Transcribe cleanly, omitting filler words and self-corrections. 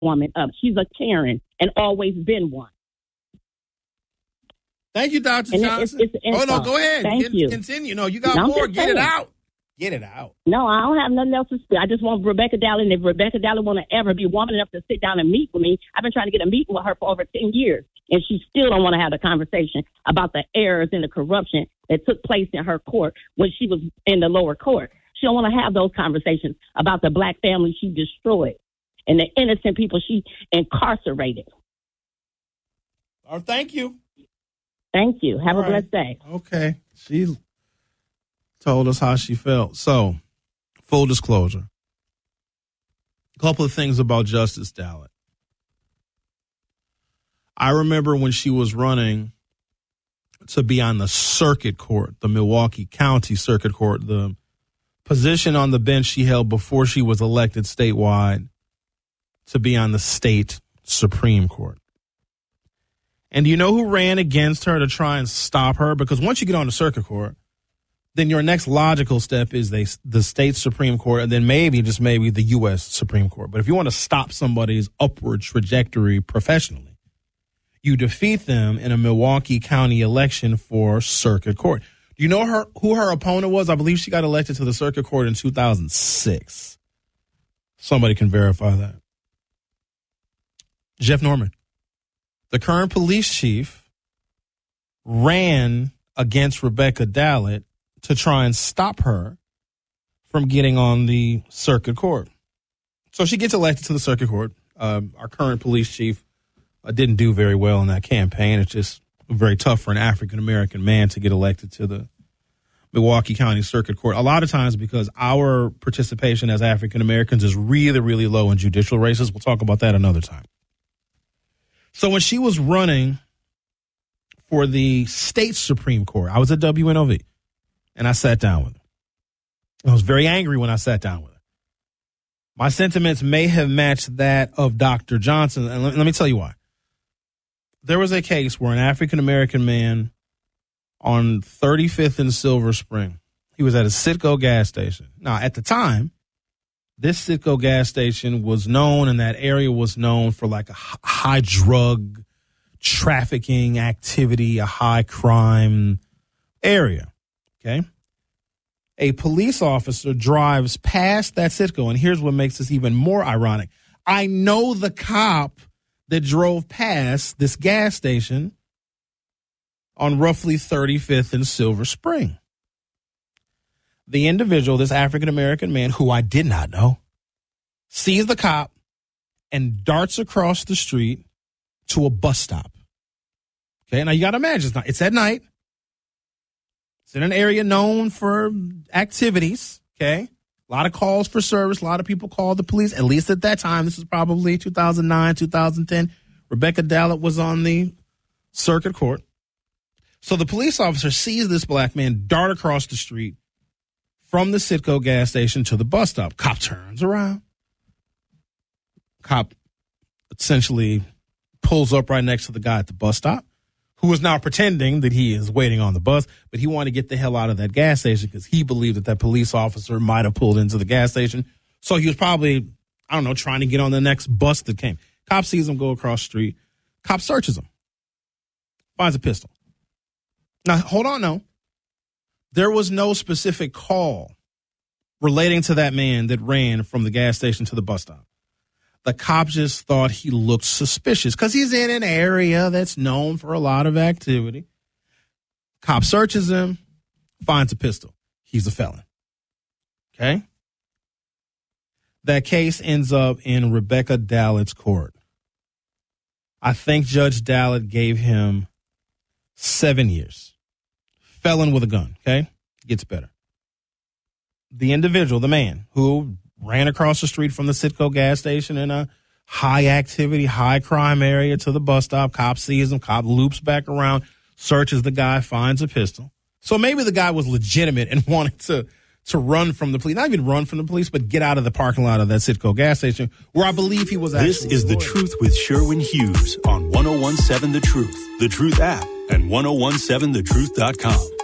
woman up. She's a Karen and always been one. Thank you, Dr. Johnson. No, go ahead. Thank you. Continue. No, you got more. Get it out. Get it out. No, I don't have nothing else to say. I just want Rebecca Dallin. If Rebecca Dallin want to ever be woman enough to sit down and meet with me, I've been trying to get a meeting with her for over 10 years, and she still don't want to have a conversation about the errors and the corruption that took place in her court when she was in the lower court. She don't want to have those conversations about the black family she destroyed and the innocent people she incarcerated. Oh, thank you. Thank you. Have a blessed day. Okay. She told us how she felt. So, full disclosure. A couple of things about Justice Dallin. I remember when she was running to be on the circuit court, the Milwaukee County Circuit Court, the position on the bench she held before she was elected statewide to be on the state Supreme Court. And do you know who ran against her to try and stop her? Because once you get on the circuit court, then your next logical step is the state Supreme Court, and then maybe, just maybe, the U.S. Supreme Court. But if you want to stop somebody's upward trajectory professionally, you defeat them in a Milwaukee County election for circuit court. Do you know who her opponent was? I believe she got elected to the circuit court in 2006. Somebody can verify that. Jeff Norman. The current police chief ran against Rebecca Dallin to try and stop her from getting on the circuit court. So she gets elected to the circuit court. Our current police chief didn't do very well in that campaign. It's just very tough for an African-American man to get elected to the Milwaukee County Circuit Court. A lot of times because our participation as African-Americans is really, really low in judicial races. We'll talk about that another time. So when she was running for the state Supreme Court, I was at WNOV, and I sat down with her. I was very angry when I sat down with her. My sentiments may have matched that of Dr. Johnson, and let me tell you why. There was a case where an African-American man on 35th and Silver Spring, he was at a Citgo gas station. Now, at the time, this Citgo gas station was known, and that area was known for like a high drug trafficking activity, a high crime area. Okay. A police officer drives past that Citgo, and here's what makes this even more ironic. I know the cop that drove past this gas station on roughly 35th and Silver Spring. The individual, this African-American man, who I did not know, sees the cop and darts across the street to a bus stop. Okay, now you got to imagine, it's at night. It's in an area known for activities, okay? A lot of calls for service. A lot of people called the police, at least at that time. This is probably 2009, 2010. Rebecca Dallin was on the circuit court. So the police officer sees this black man dart across the street from the Citgo gas station to the bus stop. Cop turns around. Cop essentially pulls up right next to the guy at the bus stop, who is now pretending that he is waiting on the bus, but he wanted to get the hell out of that gas station because he believed that police officer might have pulled into the gas station. So he was probably, trying to get on the next bus that came. Cop sees him go across the street. Cop searches him. Finds a pistol. Now, hold on, no. There was no specific call relating to that man that ran from the gas station to the bus stop. The cop just thought he looked suspicious because he's in an area that's known for a lot of activity. Cop searches him, finds a pistol. He's a felon. Okay? That case ends up in Rebecca Dallin's court. I think Judge Dallin gave him 7 years. Felon with a gun, okay? Gets better. The individual, the man who ran across the street from the Citgo gas station in a high activity, high crime area to the bus stop. Cop sees him. Cop loops back around, searches the guy, finds a pistol. So maybe the guy was legitimate and wanted to run from the police. Not even run from the police, but get out of the parking lot of that Citgo gas station where I believe he was actually. This is The Truth with Sherwin Hughes on 1017 The Truth, The Truth app, and 1017thetruth.com.